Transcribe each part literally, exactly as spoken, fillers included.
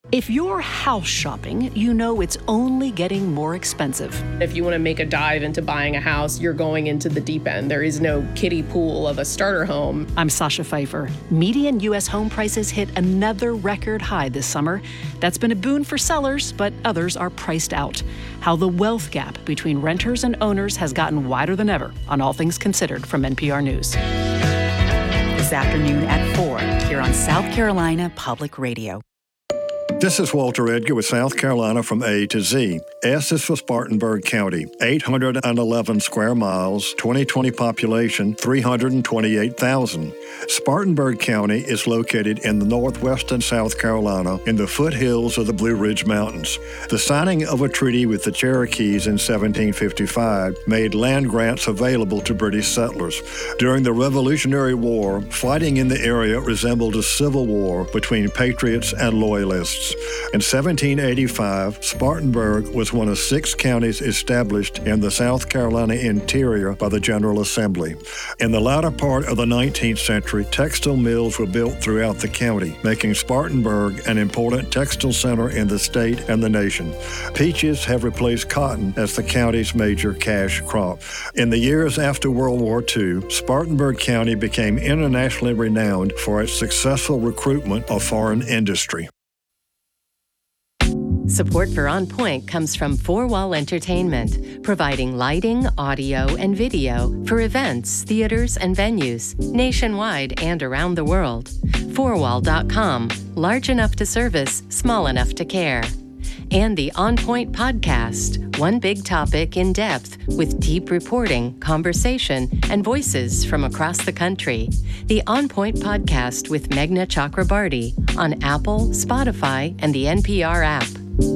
If you're house shopping, you know it's only getting more expensive. If you want to make a dive into buying a house, you're going into the deep end. There is no kiddie pool of a starter home. I'm Sasha Pfeiffer. Median U S home prices hit another record high this summer. That's been a boon for sellers, but others are priced out. How the wealth gap between renters and owners has gotten wider than ever on All Things Considered from N P R News. This afternoon at four, here on South Carolina Public Radio. This is Walter Edgar with South Carolina from A to Z. S is for Spartanburg County, eight hundred eleven square miles, twenty twenty population, three hundred twenty-eight thousand. Spartanburg County is located in the northwestern South Carolina in the foothills of the Blue Ridge Mountains. The signing of a treaty with the Cherokees in seventeen fifty-five made land grants available to British settlers. During the Revolutionary War, fighting in the area resembled a civil war between patriots and loyalists. In seventeen eighty-five, Spartanburg was one of six counties established in the South Carolina interior by the General Assembly. In the latter part of the nineteenth century, textile mills were built throughout the county, making Spartanburg an important textile center in the state and the nation. Peaches have replaced cotton as the county's major cash crop. In the years after World War Two, Spartanburg County became internationally renowned for its successful recruitment of foreign industry. Support for On Point comes from Four Wall Entertainment, providing lighting, audio, and video for events, theaters, and venues nationwide and around the world. four wall dot com, large enough to service, small enough to care. And the On Point podcast, one big topic in depth with deep reporting, conversation, and voices from across the country. The On Point podcast with Meghna Chakrabarty on Apple, Spotify, and the N P R app.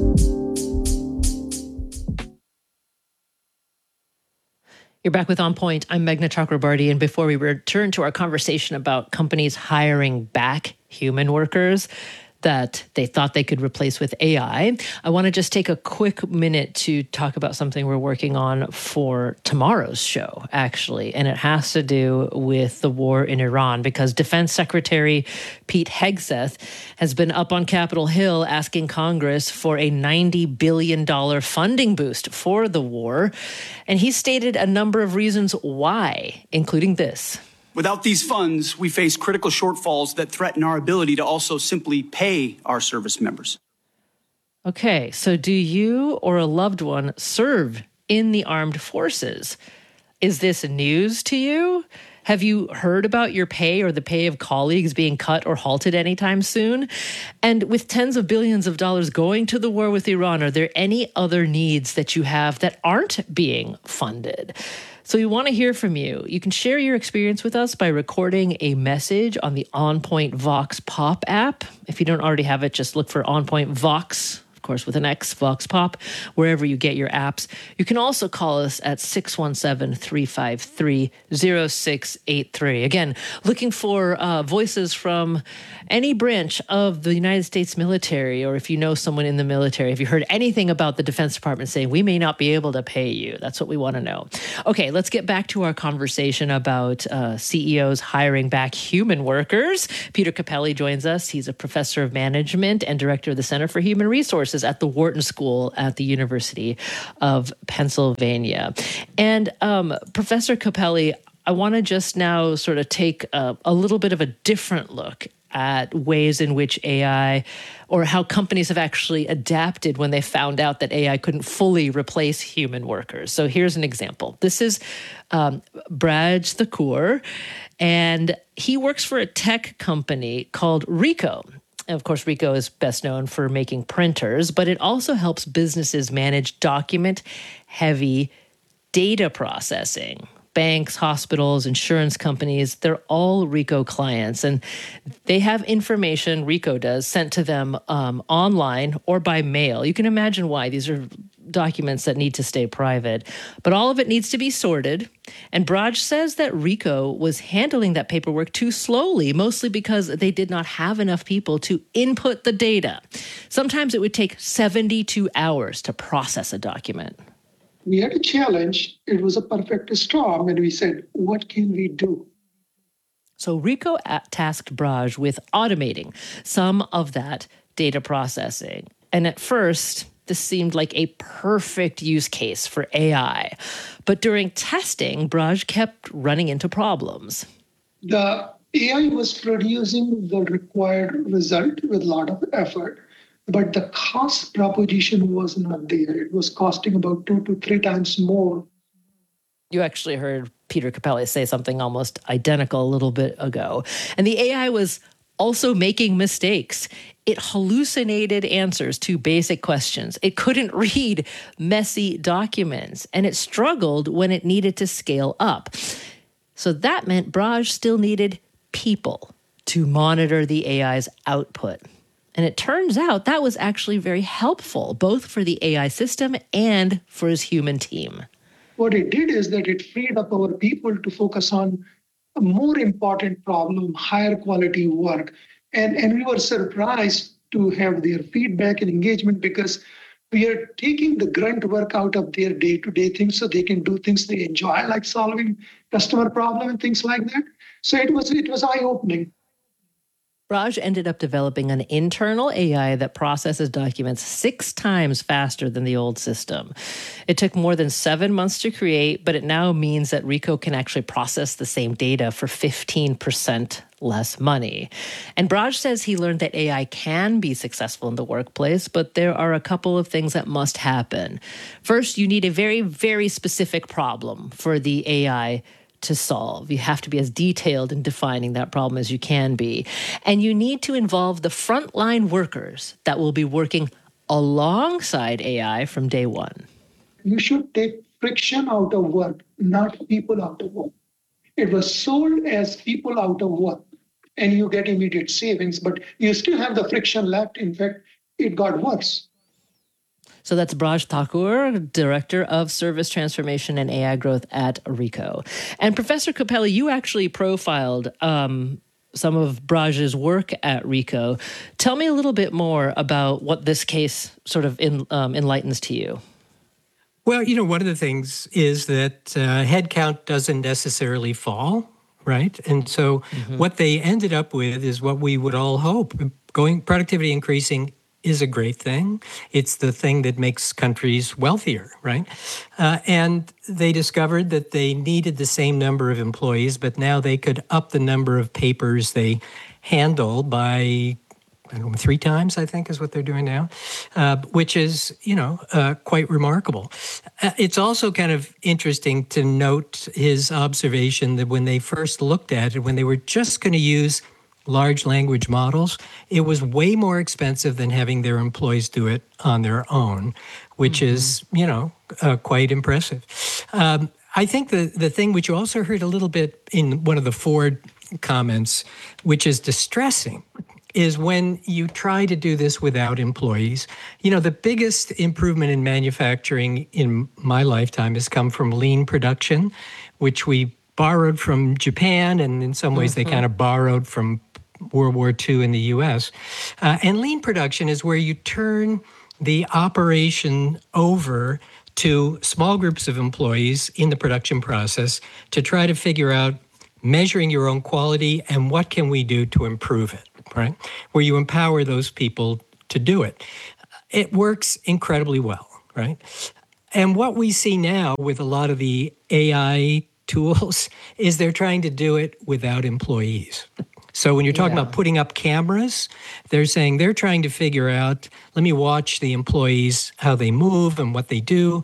You're back with On Point. I'm Meghna Chakrabarty, and before we return to our conversation about companies hiring back human workers that they thought they could replace with A I, I want to just take a quick minute to talk about something we're working on for tomorrow's show, actually, and it has to do with the war in Iran, because Defense Secretary Pete Hegseth has been up on Capitol Hill asking Congress for a ninety billion dollars funding boost for the war, and he stated a number of reasons why, including this. Without these funds, we face critical shortfalls that threaten our ability to also simply pay our service members. Okay, so do you or a loved one serve in the armed forces? Is this news to you? Have you heard about your pay or the pay of colleagues being cut or halted anytime soon? And with tens of billions of dollars going to the war with Iran, are there any other needs that you have that aren't being funded? So we want to hear from you. You can share your experience with us by recording a message on the On Point Vox Pop app. If you don't already have it, just look for On Point Vox, of course, with an X, Vox Pop, wherever you get your apps. You can also call us at six one seven, three five three, zero six eight three. Again, looking for uh, voices from any branch of the United States military, or if you know someone in the military, if you heard anything about the Defense Department saying, we may not be able to pay you. That's what we want to know. Okay, let's get back to our conversation about uh, C E Os hiring back human workers. Peter Capelli joins us. He's a professor of management and director of the Center for Human Resources at the Wharton School at the University of Pennsylvania. And um, Professor Capelli, I want to just now sort of take a, a little bit of a different look at ways in which A I, or how companies have actually adapted when they found out that A I couldn't fully replace human workers. So here's an example. This is um, Braj Thakur, and he works for a tech company called Ricoh. And of course, Ricoh is best known for making printers, but it also helps businesses manage document-heavy data processing. Banks, hospitals, insurance companies, they're all Ricoh clients, and they have information, Ricoh does, sent to them um, online or by mail. You can imagine why. These are documents that need to stay private, but all of it needs to be sorted. And Braj says that Ricoh was handling that paperwork too slowly, mostly because they did not have enough people to input the data. Sometimes it would take seventy-two hours to process a document. We had a challenge. It was a perfect storm, and we said, what can we do? So Ricoh tasked Braj with automating some of that data processing. And at first, this seemed like a perfect use case for A I. But during testing, Braj kept running into problems. The A I was producing the required result with a lot of effort, but the cost proposition was not there. It was costing about two to three times more. You actually heard Peter Capelli say something almost identical a little bit ago. And the A I was also making mistakes. It hallucinated answers to basic questions. It couldn't read messy documents, and it struggled when it needed to scale up. So that meant Braj still needed people to monitor the A I's output. And it turns out that was actually very helpful, both for the A I system and for his human team. What it did is that it freed up our people to focus on a more important problem, higher quality work. And, and we were surprised to have their feedback and engagement because we are taking the grunt work out of their day-to-day things so they can do things they enjoy, like solving customer problem and things like that. So it was it was eye-opening. Braj ended up developing an internal A I that processes documents six times faster than the old system. It took more than seven months to create, but it now means that Ricoh can actually process the same data for fifteen percent less money. And Braj says he learned that A I can be successful in the workplace, but there are a couple of things that must happen. First, you need a very, very specific problem for the A I to solve. You have to be as detailed in defining that problem as you can be. And you need to involve the frontline workers that will be working alongside A I from day one. You should take friction out of work, not people out of work. It was sold as people out of work, and you get immediate savings, but you still have the friction left. In fact, it got worse. So that's Braj Thakur, Director of Service Transformation and A I Growth at Ricoh. And Professor Capelli, you actually profiled um, some of Braj's work at Ricoh. Tell me a little bit more about what this case sort of in, um, enlightens to you. Well, you know, one of the things is that uh, headcount doesn't necessarily fall, right? And so mm-hmm. what they ended up with is what we would all hope. Going productivity increasing is a great thing. It's the thing that makes countries wealthier, right? Uh, and they discovered that they needed the same number of employees, but now they could up the number of papers they handle by I don't know, three times, I think, is what they're doing now, uh, which is, you know, uh, quite remarkable. Uh, it's also kind of interesting to note his observation that when they first looked at it, when they were just going to use large language models, it was way more expensive than having their employees do it on their own, which mm-hmm. is, you know, uh, quite impressive. Um, I think the, the thing which you also heard a little bit in one of the Ford comments, which is distressing, is when you try to do this without employees. You know, the biggest improvement in manufacturing in my lifetime has come from lean production, which we borrowed from Japan, and in some ways mm-hmm. they kind of borrowed from World War Two in the U S. Uh, and lean production is where you turn the operation over to small groups of employees in the production process to try to figure out measuring your own quality and what can we do to improve it, right? Where you empower those people to do it. It works incredibly well, right? And what we see now with a lot of the A I tools is they're trying to do it without employees. So when you're talking yeah. about putting up cameras, they're saying they're trying to figure out, let me watch the employees, how they move and what they do.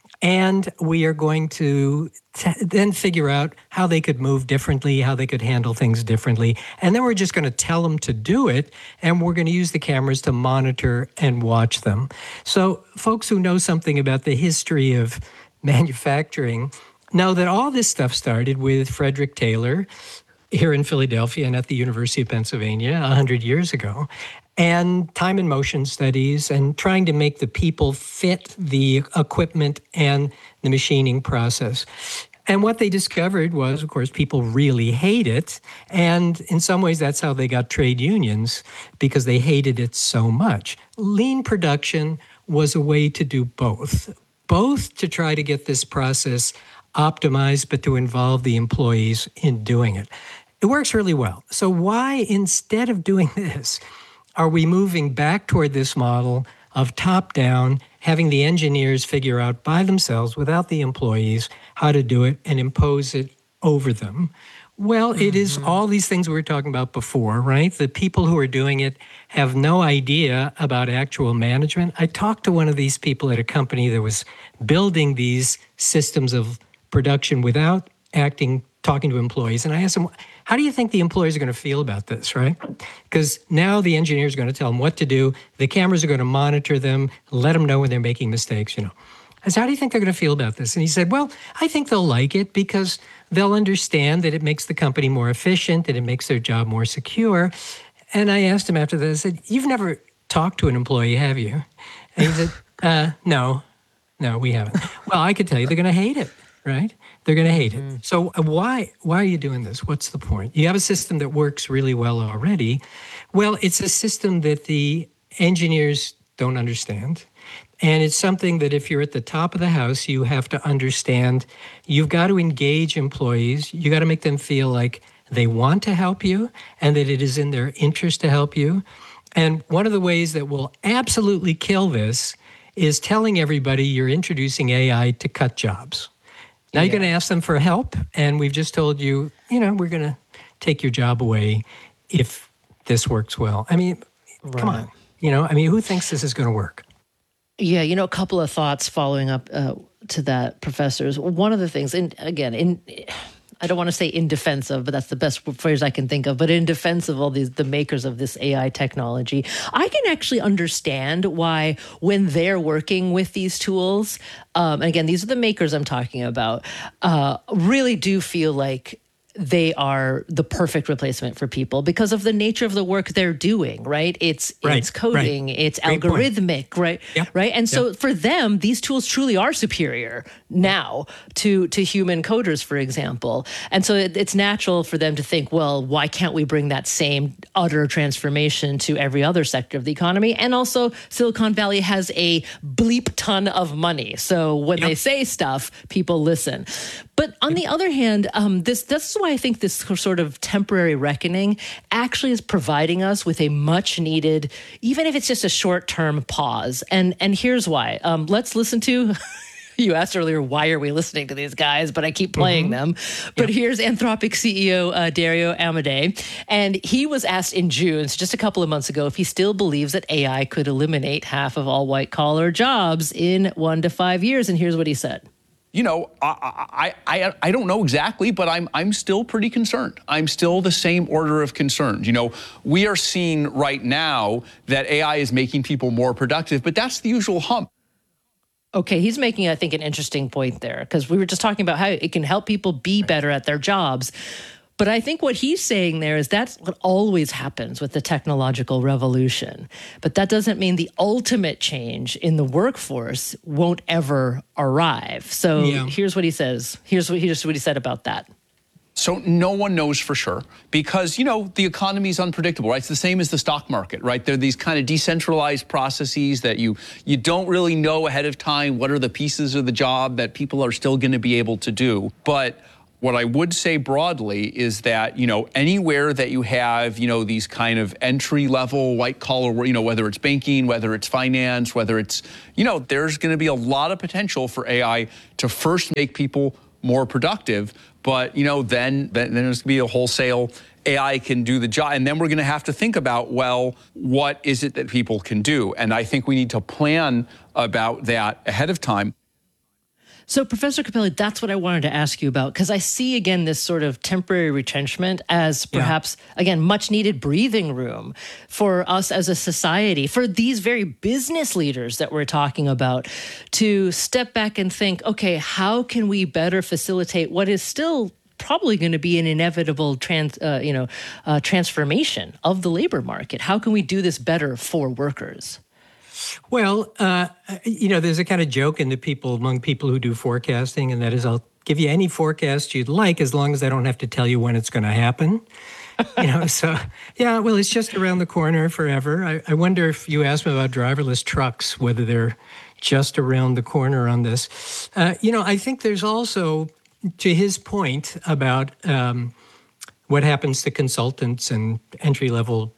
And we are going to t- then figure out how they could move differently, how they could handle things differently. And then we're just going to tell them to do it, and we're going to use the cameras to monitor and watch them. So folks who know something about the history of manufacturing know that all this stuff started with Frederick Taylor here in Philadelphia and at the University of Pennsylvania one hundred years ago, and time and motion studies and trying to make the people fit the equipment and the machining process. And what they discovered was, of course, people really hate it. And in some ways, that's how they got trade unions, because they hated it so much. Lean production was a way to do both, both to try to get this process optimized, but to involve the employees in doing it. It works really well. So why, instead of doing this, are we moving back toward this model of top-down, having the engineers figure out by themselves, without the employees, how to do it and impose it over them? Well, it mm-hmm. is all these things we were talking about before, right? The people who are doing it have no idea about actual management. I talked to one of these people at a company that was building these systems of production without acting, talking to employees. And I asked him, how do you think the employees are going to feel about this, right? Because now the engineers are going to tell them what to do. The cameras are going to monitor them, let them know when they're making mistakes, you know. I said, how do you think they're going to feel about this? And he said, well, I think they'll like it because they'll understand that it makes the company more efficient, that it makes their job more secure. And I asked him after that, I said, you've never talked to an employee, have you? And he said, uh, no, no, we haven't. Well, I could tell you they're going to hate it, right? They're going to hate mm-hmm. it. So why why are you doing this? What's the point? You have a system that works really well already. Well, it's a system that the engineers don't understand. And it's something that if you're at the top of the house, you have to understand. You've got to engage employees. You got to make them feel like they want to help you and that it is in their interest to help you. And one of the ways that will absolutely kill this is telling everybody you're introducing A I to cut jobs. Now yeah. you're going to ask them for help, and we've just told you, you know, we're going to take your job away if this works well. I mean, right. come on. You know, I mean, who thinks this is going to work? Yeah, you know, a couple of thoughts following up uh, to that, professors. One of the things, and again, in I don't want to say in defense of, but that's the best phrase I can think of, but in defense of all these, the makers of this A I technology, I can actually understand why when they're working with these tools, um, and again, these are the makers I'm talking about, uh, really do feel like they are the perfect replacement for people because of the nature of the work they're doing, right? It's right, it's coding, right. it's Great algorithmic, point. right? Yep. Right. And so yep. for them, these tools truly are superior now to to human coders, for example. And so it, it's natural for them to think, well, why can't we bring that same utter transformation to every other sector of the economy? And also Silicon Valley has a bleep ton of money. So when yep. they say stuff, people listen. But on the other hand, um, this, this is why I think this sort of temporary reckoning actually is providing us with a much needed, even if it's just a short-term pause. And and here's why. Um, let's listen to, you asked earlier, why are we listening to these guys? But I keep playing mm-hmm. them. But yep. here's Anthropic C E O uh, Dario Amodei. And he was asked in June, so just a couple of months ago, if he still believes that A I could eliminate half of all white-collar jobs in one to five years. And here's what he said. You know, I, I I I don't know exactly, but I'm I'm still pretty concerned. I'm still the same order of concerns. You know, we are seeing right now that A I is making people more productive, but that's the usual hump. Okay, he's making, I think, an interesting point there, because we were just talking about how it can help people be better at their jobs. But I think what he's saying there is that's what always happens with the technological revolution. But that doesn't mean the ultimate change in the workforce won't ever arrive. So yeah. here's what he says. Here's what, here's what he said about that. So no one knows for sure because, you know, the economy is unpredictable, right? It's the same as the stock market, right? There are these kind of decentralized processes that you you don't really know ahead of time what are the pieces of the job that people are still going to be able to do. But what I would say broadly is that, you know, anywhere that you have, you know, these kind of entry level white collar, you know, whether it's banking, whether it's finance, whether it's, you know, there's going to be a lot of potential for A I to first make people more productive. But, you know, then, then there's going to be a wholesale A I can do the job. And then we're going to have to think about, well, what is it that people can do? And I think we need to plan about that ahead of time. So, Professor Cappelli, that's what I wanted to ask you about, because I see, again, this sort of temporary retrenchment as perhaps, yeah. again, much needed breathing room for us as a society, for these very business leaders that we're talking about, to step back and think, okay, how can we better facilitate what is still probably going to be an inevitable trans, uh, you know, uh, transformation of the labor market? How can we do this better for workers? Well, uh, you know, there's a kind of joke in the people among people who do forecasting, and that is, I'll give you any forecast you'd like as long as I don't have to tell you when it's going to happen. You know, so yeah, well, it's just around the corner forever. I, I wonder if you asked me about driverless trucks, whether they're just around the corner on this. Uh, you know, I think there's also, to his point about um, what happens to consultants and entry-level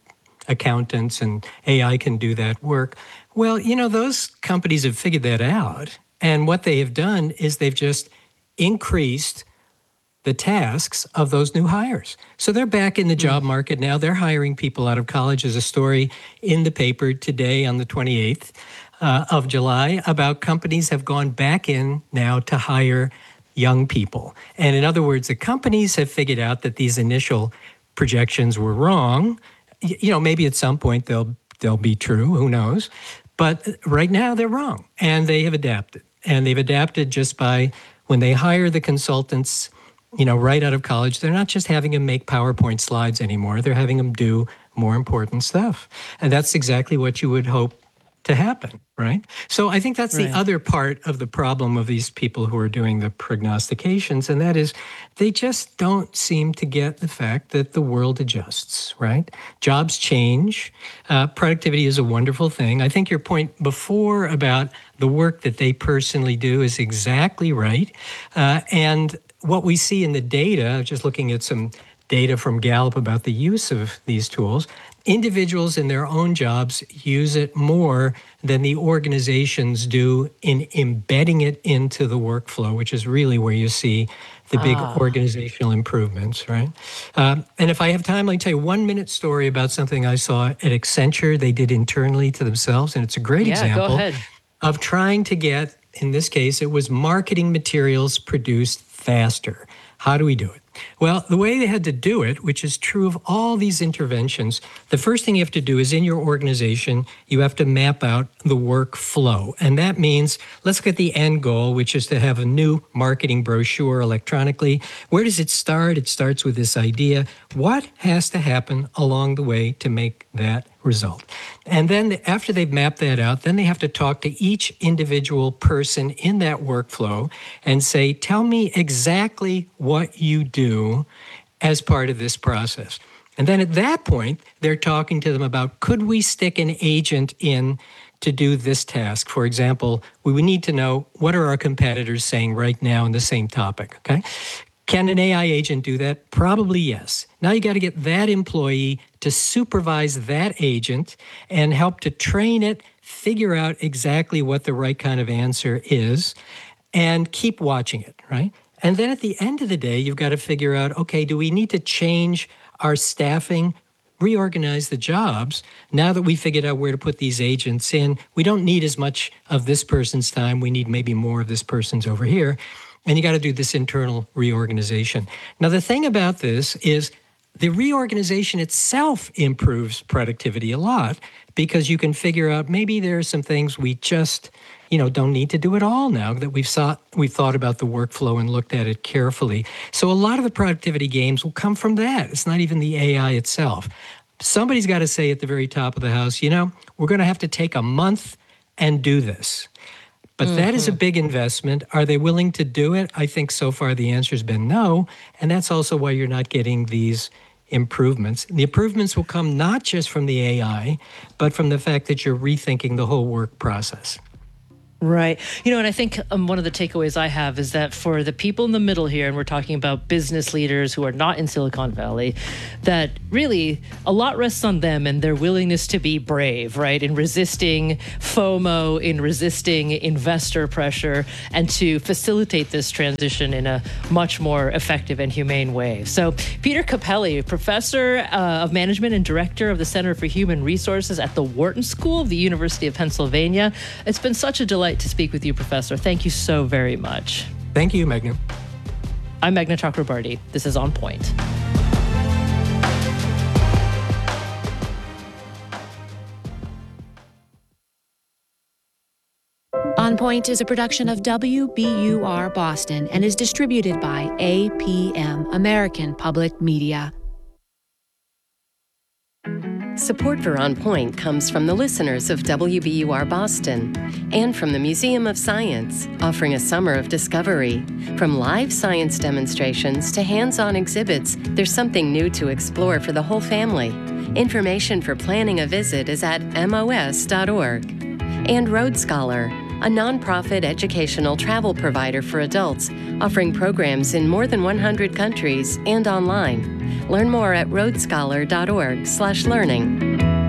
accountants and A I can do that work. Well, you know, those companies have figured that out. And what they have done is they've just increased the tasks of those new hires. So they're back in the job market now. They're hiring people out of college. There's a story in the paper today on the twenty-eighth uh, of July about companies have gone back in now to hire young people. And in other words, the companies have figured out that these initial projections were wrong. You know, maybe at some point they'll they'll be true, who knows? But right now they're wrong, and they have adapted. And they've adapted just by when they hire the consultants, you know, right out of college, they're not just having them make PowerPoint slides anymore. They're having them do more important stuff. And that's exactly what you would hope to happen, right? So I think that's Right. the other part of the problem of these people who are doing the prognostications, and that is they just don't seem to get the fact that the world adjusts, right? Jobs change. Uh, productivity is a wonderful thing. I think your point before about the work that they personally do is exactly right. Uh, and what we see in the data, just looking at some data from Gallup about the use of these tools, individuals in their own jobs use it more than the organizations do in embedding it into the workflow, which is really where you see the big Ah. organizational improvements, right? Um, and if I have time, I'll tell you one minute story about something I saw at Accenture they did internally to themselves, and it's a great Yeah, example go ahead. of trying to get, in this case, it was marketing materials produced faster. How do we do it? Well, the way they had to do it, which is true of all these interventions, the first thing you have to do is in your organization, you have to map out the workflow. And that means, let's get the end goal, which is to have a new marketing brochure electronically. Where does it start? It starts with this idea. What has to happen along the way to make that result? And then after they've mapped that out, then they have to talk to each individual person in that workflow and say, tell me exactly what you do as part of this process. And then at that point, they're talking to them about, could we stick an agent in to do this task? For example, we would need to know, what are our competitors saying right now in the same topic, okay? Can an A I agent do that? Probably yes. Now you got to get that employee to supervise that agent and help to train it, figure out exactly what the right kind of answer is, and keep watching it, right? And then at the end of the day, you've got to figure out, okay, do we need to change our staffing, reorganize the jobs? Now that we figured out where to put these agents in, we don't need as much of this person's time. We need maybe more of this person's over here. And you got to do this internal reorganization. Now, the thing about this is the reorganization itself improves productivity a lot because you can figure out maybe there are some things we just, you know, don't need to do at all now that we've thought, we've thought about the workflow and looked at it carefully. So a lot of the productivity gains will come from that. It's not even the A I itself. Somebody's got to say at the very top of the house, you know, we're going to have to take a month and do this. But mm-hmm. that is a big investment. Are they willing to do it? I think so far the answer's been no. And that's also why you're not getting these improvements. The improvements will come not just from the A I, but from the fact that you're rethinking the whole work process. Right. You know, and I think um, one of the takeaways I have is that for the people in the middle here, and we're talking about business leaders who are not in Silicon Valley, that really a lot rests on them and their willingness to be brave, right, in resisting FOMO, in resisting investor pressure, and to facilitate this transition in a much more effective and humane way. So Peter Cappelli, professor uh, of management and director of the Center for Human Resources at the Wharton School of the University of Pennsylvania. It's been such a delight to speak with you, Professor. Thank you so very much. Thank you, Meghna. I'm Meghna Chakrabarty. This is On Point. On Point is a production of W B U R Boston and is distributed by A P M, American Public Media. Support for On Point comes from the listeners of W B U R Boston and from the Museum of Science, offering a summer of discovery. From live science demonstrations to hands-on exhibits, there's something new to explore for the whole family. Information for planning a visit is at M O S dot org. And Road Scholar, a nonprofit educational travel provider for adults, offering programs in more than one hundred countries and online. Learn more at road scholar dot org slash learning.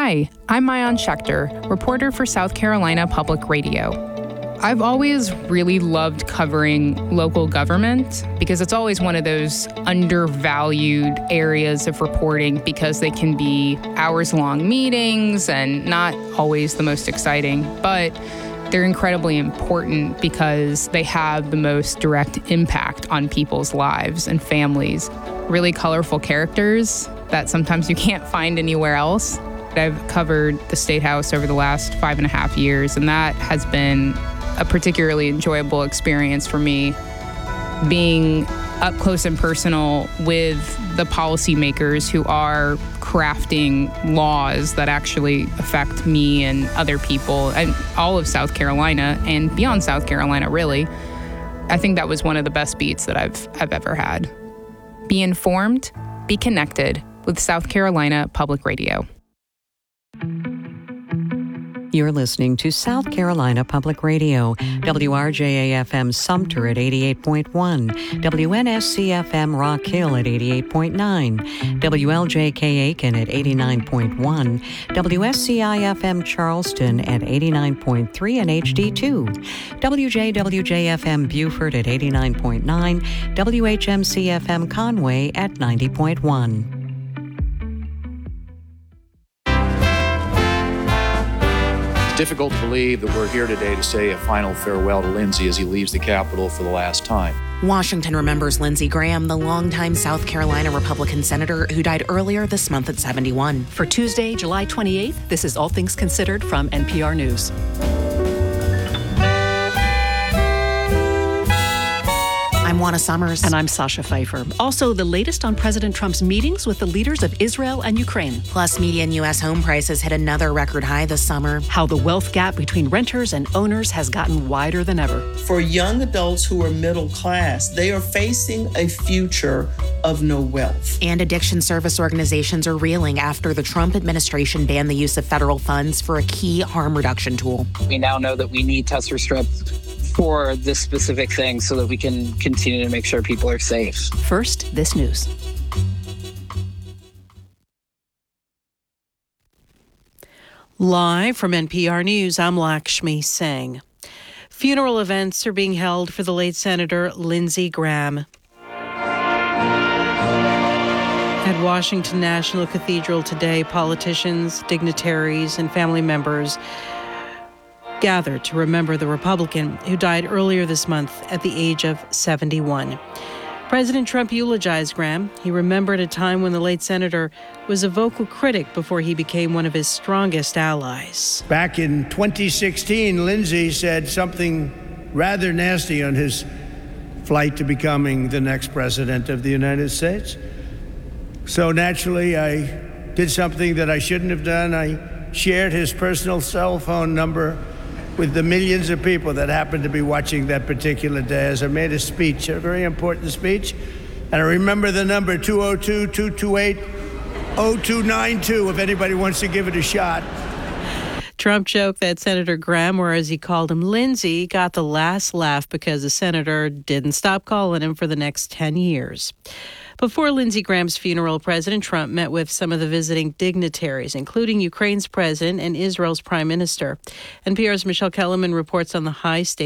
Hi, I'm Maayan Schechter, reporter for South Carolina Public Radio. I've always really loved covering local government because it's always one of those undervalued areas of reporting because they can be hours-long meetings and not always the most exciting, but they're incredibly important because they have the most direct impact on people's lives and families. Really colorful characters that sometimes you can't find anywhere else. I've covered the State House over the last five and a half years, and that has been a particularly enjoyable experience for me, being up close and personal with the policymakers who are crafting laws that actually affect me and other people and all of South Carolina and beyond South Carolina, really. I think that was one of the best beats that I've I've ever had. Be informed, be connected with South Carolina Public Radio. You're listening to South Carolina Public Radio, W R J A F M Sumter at eighty-eight point one, W N S C F M Rock Hill at eighty-eight point nine, W L J K Aiken at eighty-nine point one, W S C I F M Charleston at eighty-nine point three and H D two, W J W J F M Beaufort at eighty-nine point nine, W H M C F M Conway at ninety point one. Difficult to believe that we're here today to say a final farewell to Lindsey as he leaves the Capitol for the last time. Washington remembers Lindsey Graham, the longtime South Carolina Republican senator who died earlier this month at seventy-one. For Tuesday, July twenty-eighth, this is All Things Considered from N P R News. I'm Juana Summers. And I'm Sasha Pfeiffer. Also, the latest on President Trump's meetings with the leaders of Israel and Ukraine. Plus, median U S home prices hit another record high this summer. How the wealth gap between renters and owners has gotten wider than ever. For young adults who are middle class, they are facing a future of no wealth. And addiction service organizations are reeling after the Trump administration banned the use of federal funds for a key harm reduction tool. We now know that we need Test Strip for this specific thing so that we can continue to make sure people are safe. First, this news. Live from N P R News, I'm Lakshmi Singh. Funeral events are being held for the late Senator Lindsey Graham. At Washington National Cathedral today, politicians, dignitaries, and family members gathered to remember the Republican who died earlier this month at the age of seventy-one. President Trump eulogized Graham. He remembered a time when the late senator was a vocal critic before he became one of his strongest allies. Back in twenty sixteen, Lindsey said something rather nasty on his flight to becoming the next president of the United States. So naturally, I did something that I shouldn't have done. I shared his personal cell phone number with the millions of people that happened to be watching that particular day as I made a speech, a very important speech. And I remember the number two oh two, two two eight, oh two nine two if anybody wants to give it a shot. Trump joked that Senator Graham, or as he called him, Lindsey, got the last laugh because the senator didn't stop calling him for the next ten years. Before Lindsey Graham's funeral, President Trump met with some of the visiting dignitaries, including Ukraine's president and Israel's prime minister. N P R's Michelle Kellerman reports on the high stakes